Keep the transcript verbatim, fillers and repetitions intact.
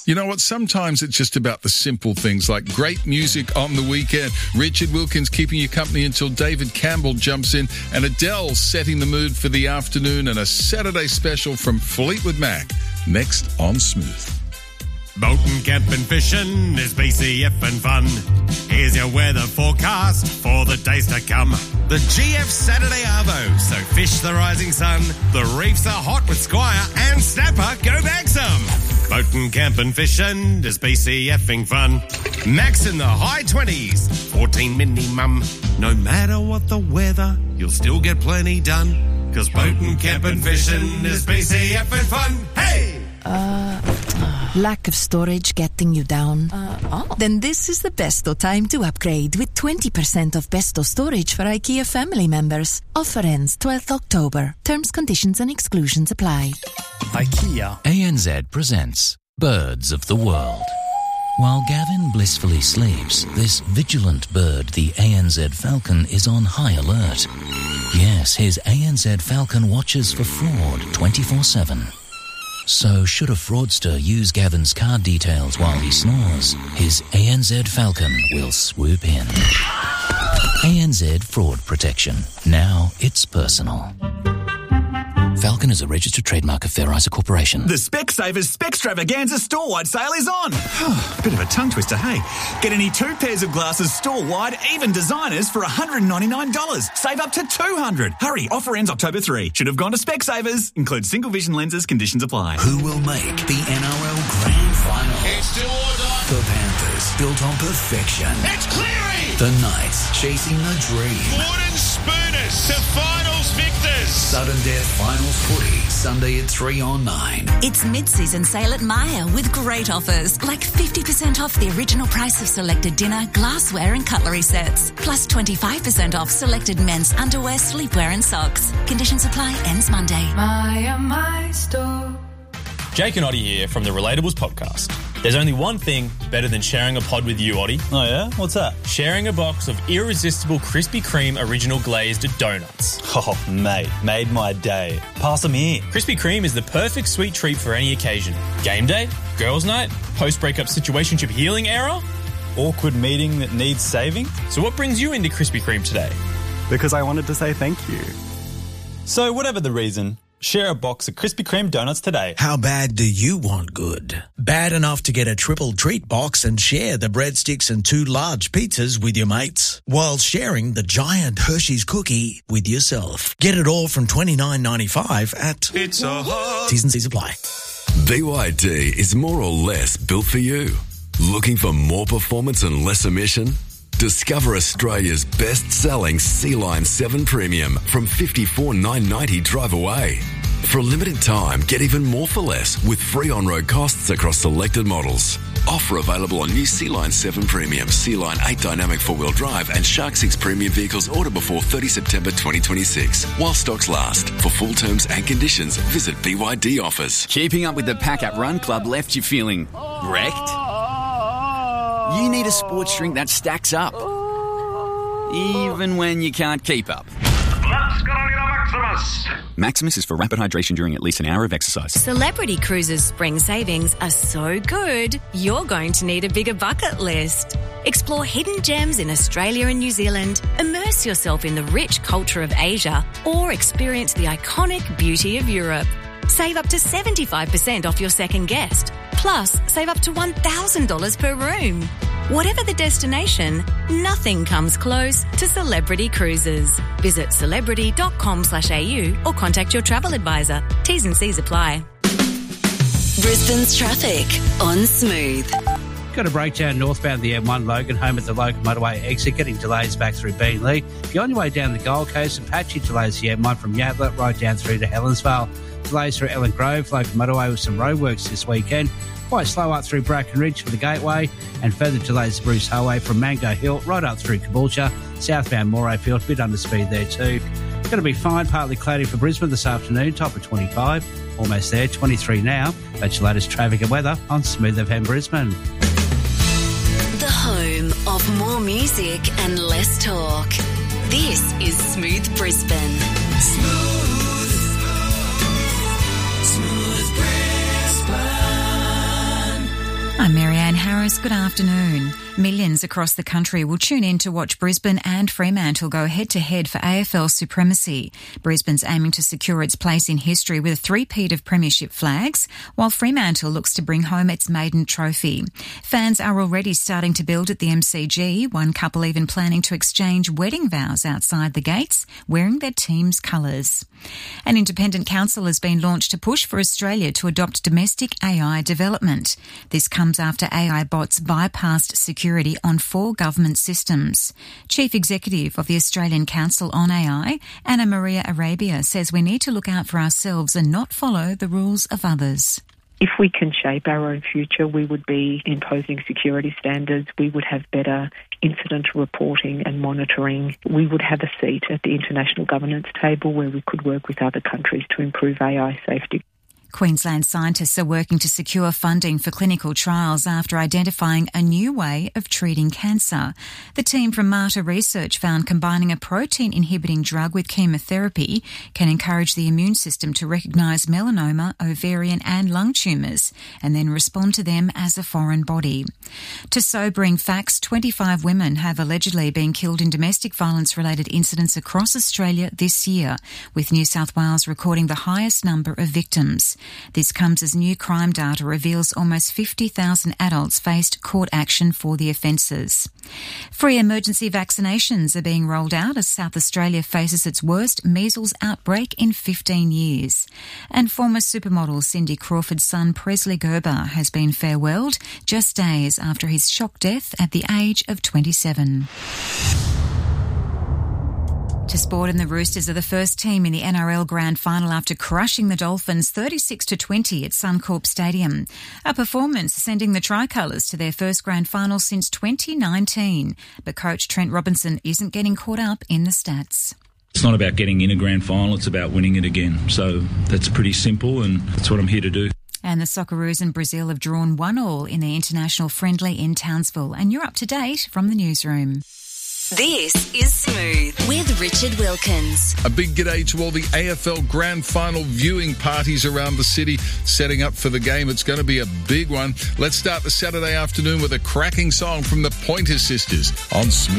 You know what? Sometimes it's just about the simple things like great music on the weekend, Richard Wilkins keeping you company until David Campbell jumps in, and Adele setting the mood for the afternoon, and a Saturday special from Fleetwood Mac. Next on Smooth. Boating, camping, fishing is B C F and fun. Here's your weather forecast for the days to come. The G F Saturday Arvo, so fish the rising sun. The reefs are hot with Squire and Snapper, go back some. Boating, camping, fishing is B C F-ing fun. Max in the high twenties, fourteen minimum. No matter what the weather, you'll still get plenty done. Cause boating, camping, fishing is B C F and fun. Hey! Uh... Lack of storage getting you down? Uh, oh. Then this is the Besto time to upgrade with twenty percent off Besto storage for IKEA family members. Offer ends twelfth October. Terms, conditions and exclusions apply. IKEA. A N Z presents Birds of the World. While Gavin blissfully sleeps, this vigilant bird, the A N Z Falcon, is on high alert. Yes, his A N Z Falcon watches for fraud twenty-four seven. So should a fraudster use Gavin's card details while he snores, his A N Z Falcon will swoop in. A N Z Fraud Protection. Now it's personal. Falcon is a registered trademark of Fairizer Corporation. The Specsavers Spextravaganza store-wide sale is on. Bit of a tongue twister, hey? Get any two pairs of glasses store-wide, even designers, for one hundred ninety-nine dollars. Save up to two hundred dollars. Hurry, offer ends October third. Should have gone to Specsavers. Includes single vision lenses, conditions apply. Who will make the N R L Grand Final? It's still all done. The Panthers, built on perfection. It's Cleary! The Knights, chasing the dream. Wooden Spooners to finals victors. Sudden Death Finals Footy, Sunday at three on nine. It's mid-season sale at Myer with great offers, like fifty percent off the original price of selected dinner, glassware and cutlery sets, plus twenty-five percent off selected men's underwear, sleepwear and socks. Conditions apply, ends Monday. Myer, my store. Jake and Oddie here from the Relatables podcast. There's only one thing better than sharing a pod with you, Oddie. Oh, yeah? What's that? Sharing a box of irresistible Krispy Kreme original glazed donuts. Oh, mate, made my day. Pass them here. Krispy Kreme is the perfect sweet treat for any occasion. Game day, girls' night, post-breakup situationship healing era. Awkward meeting that needs saving. So what brings you into Krispy Kreme today? Because I wanted to say thank you. So whatever the reason, share a box of Krispy Kreme donuts today. How bad do you want good? Bad enough to get a triple treat box and share the breadsticks and two large pizzas with your mates, while sharing the giant Hershey's cookie with yourself. Get it all from twenty-nine ninety-five at Pizza Hut. T's and C's apply. B Y D is more or less built for you. Looking for more performance and less emission? Discover Australia's best-selling Sea-Line seven Premium from fifty-four thousand nine hundred ninety dollars drive away. For a limited time, get even more for less with free on-road costs across selected models. Offer available on new Sea-Line seven Premium, Sea-Line eight Dynamic four-wheel drive and Shark six Premium vehicles order before thirtieth September twenty twenty-six. While stocks last. For full terms and conditions, visit B Y D offers. Keeping up with the pack at Run Club left you feeling wrecked? You need a sports drink that stacks up, even when you can't keep up. Let's go to Maximus. Maximus is for rapid hydration during at least an hour of exercise. Celebrity Cruises spring savings are so good, you're going to need a bigger bucket list. Explore hidden gems in Australia and New Zealand, immerse yourself in the rich culture of Asia, or experience the iconic beauty of Europe. Save up to seventy-five percent off your second guest. Plus, save up to one thousand dollars per room. Whatever the destination, nothing comes close to Celebrity Cruises. Visit celebrity.com slash au or contact your travel advisor. T's and C's apply. Brisbane's traffic on Smooth. Got a breakdown northbound the M one Logan, home at the Logan Motorway exit, getting delays back through Beenleigh. If you're on your way down the Gold Coast, and patchy delays the M one from Yatla right down through to Helensvale. Delays through Ellen Grove, Logan Motorway with some roadworks this weekend. Quite slow up through Bracken Ridge for the Gateway, and further delays to Bruce Highway from Mango Hill right up through Caboolture. Southbound Morayfield, a bit under speed there too. Going to be fine, partly cloudy for Brisbane this afternoon, top of twenty-five. Almost there, twenty-three now. That's your latest traffic and weather on Smooth F M Brisbane. The home of more music and less talk. This is Smooth Brisbane. Smooth. Smooth Brisbane. I'm Marianne Harris. Good afternoon. Millions across the country will tune in to watch Brisbane and Fremantle go head-to-head for A F L supremacy. Brisbane's aiming to secure its place in history with a three-peat of premiership flags, while Fremantle looks to bring home its maiden trophy. Fans are already starting to build at the M C G, one couple even planning to exchange wedding vows outside the gates, wearing their team's colours. An independent council has been launched to push for Australia to adopt domestic A I development. This comes after A I bots bypassed security on four government systems. Chief Executive of the Australian Council on A I, Anna Maria Arabia, says we need to look out for ourselves and not follow the rules of others. If we can shape our own future, we would be imposing security standards. We would have better incident reporting and monitoring. We would have a seat at the international governance table where we could work with other countries to improve A I safety. Queensland scientists are working to secure funding for clinical trials after identifying a new way of treating cancer. The team from Mater Research found combining a protein-inhibiting drug with chemotherapy can encourage the immune system to recognise melanoma, ovarian and lung tumours and then respond to them as a foreign body. To sobering facts, twenty-five women have allegedly been killed in domestic violence-related incidents across Australia this year, with New South Wales recording the highest number of victims. This comes as new crime data reveals almost fifty thousand adults faced court action for the offences. Free emergency vaccinations are being rolled out as South Australia faces its worst measles outbreak in fifteen years. And former supermodel Cindy Crawford's son Presley Gerber has been farewelled just days after his shock death at the age of twenty-seven. To sport, and the Roosters are the first team in the N R L Grand Final after crushing the Dolphins thirty-six to twenty at Suncorp Stadium. A performance sending the Tricolours to their first Grand Final since twenty nineteen. But coach Trent Robinson isn't getting caught up in the stats. It's not about getting in a grand final, it's about winning it again. So that's pretty simple and that's what I'm here to do. And the Socceroos in Brazil have drawn one all in their international friendly in Townsville. And you're up to date from the newsroom. This is Smooth with Richard Wilkins. A big g'day to all the A F L Grand Final viewing parties around the city setting up for the game. It's going to be a big one. Let's start the Saturday afternoon with a cracking song from the Pointer Sisters on Smooth.